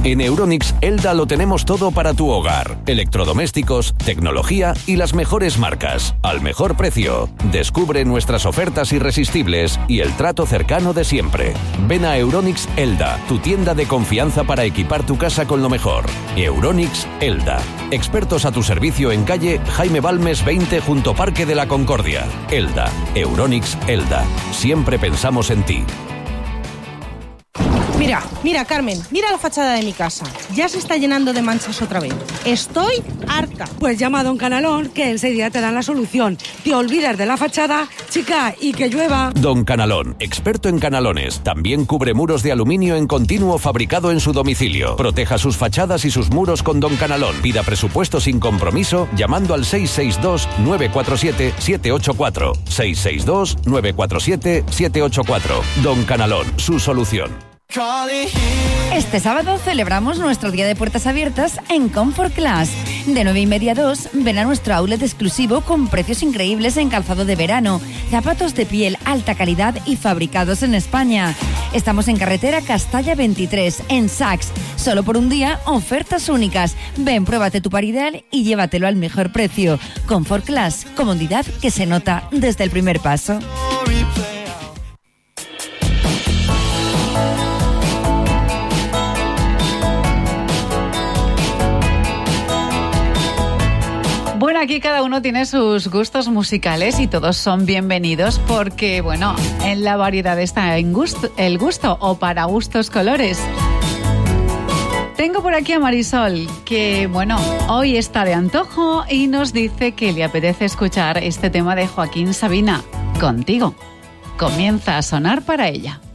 En Euronics Elda lo tenemos todo para tu hogar. Electrodomésticos, tecnología y las mejores marcas. Al mejor precio. Descubre nuestras ofertas irresistibles y el trato cercano de siempre. Ven a Euronics Elda, tu tienda de confianza para equipar tu casa con lo mejor. Euronics Elda. Expertos a tu servicio en calle Jaime Balmes 20 junto Parque de la Concordia. Elda. Euronics Elda. Siempre pensamos en ti. Mira, Carmen, mira la fachada de mi casa. Ya se está llenando de manchas otra vez. Estoy harta. Pues llama a Don Canalón, que enseguida te dan la solución. Te olvidas de la fachada, chica, y que llueva. Don Canalón, experto en canalones. También cubre muros de aluminio en continuo fabricado en su domicilio. Proteja sus fachadas y sus muros con Don Canalón. Pida presupuesto sin compromiso llamando al 662-947-784. 662-947-784. Don Canalón, su solución. Este sábado celebramos nuestro día de puertas abiertas en Comfort Class. De 9:30 a 2, ven a nuestro outlet exclusivo con precios increíbles en calzado de verano, zapatos de piel alta calidad y fabricados en España. Estamos en carretera Castalla 23, en Saks. Solo por un día, ofertas únicas. Ven, pruébate tu par ideal y llévatelo al mejor precio. Comfort Class, comodidad que se nota desde el primer paso. Bueno, aquí cada uno tiene sus gustos musicales y todos son bienvenidos porque, bueno, en la variedad está el gusto o para gustos colores. Tengo por aquí a Marisol, que, bueno, hoy está de antojo y nos dice que le apetece escuchar este tema de Joaquín Sabina, Contigo. Comienza a sonar para ella.